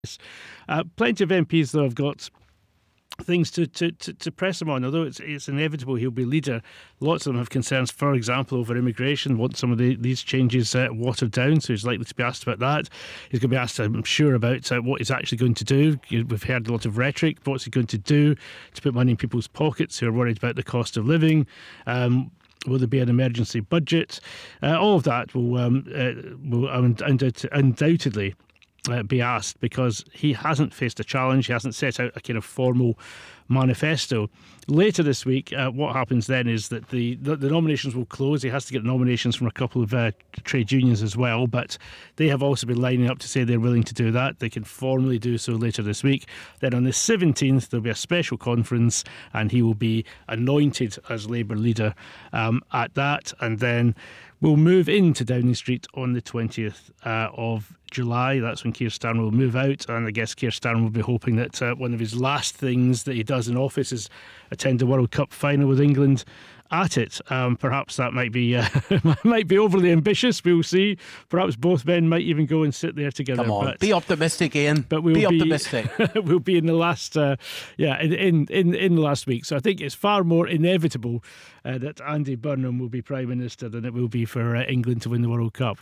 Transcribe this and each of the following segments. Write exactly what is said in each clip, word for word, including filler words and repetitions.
Uh, plenty of M Ps, though, have got things to, to, to, to press him on, although it's it's inevitable he'll be leader. Lots of them have concerns, for example, over immigration, want some of the, these changes uh, watered down, so he's likely to be asked about that. He's going to be asked, I'm sure, about uh, what he's actually going to do. We've heard a lot of rhetoric. What's he going to do to put money in people's pockets who are worried about the cost of living? Um, Will there be an emergency budget? Uh, all of that will, um, uh, will undoubt- undoubtedly Uh, be asked, because he hasn't faced a challenge. He hasn't set out a kind of formal manifesto. Later this week, uh, what happens then is that the, the the nominations will close. He has to get nominations from a couple of uh, trade unions as well, but they have also been lining up to say they're willing to do that. They can formally do so later this week. Then on the seventeenth, there'll be a special conference, and he will be anointed as Labour leader um, at that. And then we'll move into Downing Street on the twentieth uh, of July. That's when Keir Starmer will move out, and I guess Keir Starmer will be hoping that uh, one of his last things that he does in office is attend the World Cup final with England at it. Um, perhaps that might be uh, might be overly ambitious. We'll see. Perhaps both men might even go and sit there together. Come on, but, be optimistic, Ian. But we'll be be optimistic. we'll be in the last, uh, yeah, in, in in in the last week. So I think it's far more inevitable uh, that Andy Burnham will be Prime Minister than it will be for uh, England to win the World Cup.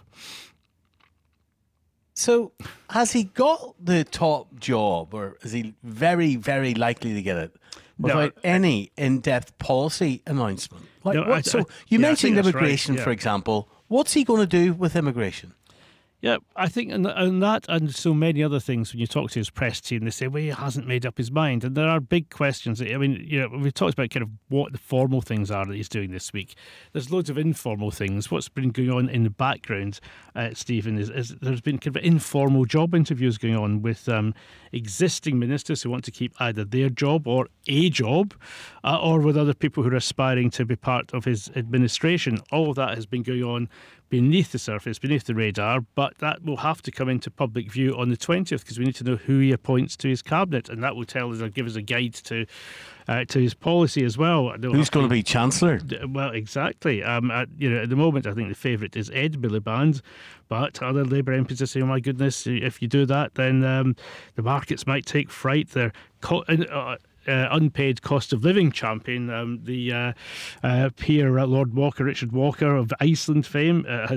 So, has he got the top job, or is he very, very likely to get it without No, any in-depth policy announcement? Like, No, what, I- so, I- you yeah, I mentioned think that's immigration, right, yeah. for example. What's he going to do with immigration? Yeah, I think on, on that and so many other things, when you talk to his press team, they say, well, he hasn't made up his mind. And there are big questions. I mean, you know, we've talked about kind of what the formal things are that he's doing this week. There's loads of informal things. What's been going on in the background, uh, Stephen, is, is there's been kind of informal job interviews going on with um, existing ministers who want to keep either their job or a job, uh, or with other people who are aspiring to be part of his administration. All of that has been going on beneath the surface, beneath the radar, but that will have to come into public view on the twentieth, because we need to know who he appoints to his cabinet, and that will tell us, or give us a guide to uh, to his policy as well. Who's going to be Chancellor? Well, exactly. Um, at, you know, at the moment, I think the favourite is Ed Miliband, but other Labour M Ps are saying, "Oh my goodness, if you do that, then um, the markets might take fright." They're co- uh, Uh, unpaid cost of living champion, um, the uh, uh, peer uh, Lord Walker, Richard Walker of Iceland fame, uh, has